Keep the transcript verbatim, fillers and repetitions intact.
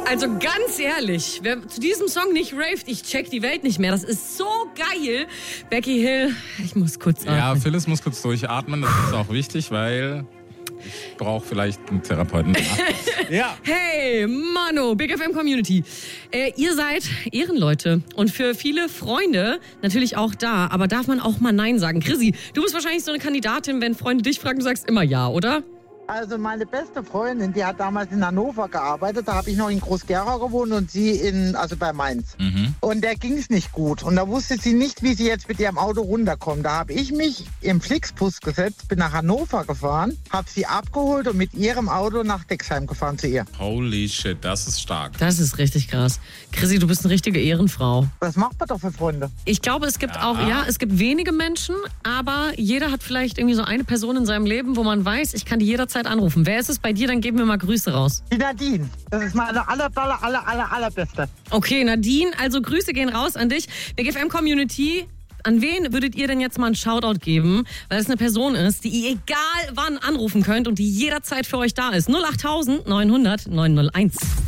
Also ganz ehrlich, wer zu diesem Song nicht raved, ich check die Welt nicht mehr. Das ist so geil. Becky Hill, ich muss kurz atmen. Ja, Phyllis muss kurz durchatmen. Das ist auch wichtig, weil ich brauche vielleicht einen Therapeuten. Ja. Hey, Mano, Big F M Community. Äh, ihr seid Ehrenleute und für viele Freunde natürlich auch da. Aber darf man auch mal Nein sagen? Chrissy, du bist wahrscheinlich so eine Kandidatin, wenn Freunde dich fragen, du sagst immer Ja, oder? Also meine beste Freundin, die hat damals in Hannover gearbeitet, da habe ich noch in Groß-Gerau gewohnt und sie in, also bei Mainz. Mhm. Und der ging es nicht gut und da wusste sie nicht, wie sie jetzt mit ihrem Auto runterkommt. Da habe ich mich im Flixbus gesetzt, bin nach Hannover gefahren, habe sie abgeholt und mit ihrem Auto nach Dexheim gefahren zu ihr. Holy shit, das ist stark. Das ist richtig krass. Chrissy, du bist eine richtige Ehrenfrau. Was macht man doch für Freunde? Ich glaube, es gibt Ja. auch, ja, es gibt wenige Menschen, aber jeder hat vielleicht irgendwie so eine Person in seinem Leben, wo man weiß, ich kann die jederzeit anrufen. Wer ist es bei dir? Dann geben wir mal Grüße raus. Die Nadine, das ist meine aller, aller, aller, aller, allerbeste. Okay, Nadine, also Grüße gehen raus an dich. Big F M Community, an wen würdet ihr denn jetzt mal einen Shoutout geben? Weil es eine Person ist, die ihr egal wann anrufen könnt und die jederzeit für euch da ist. null acht neunhundert neunhundert neunhunderteins.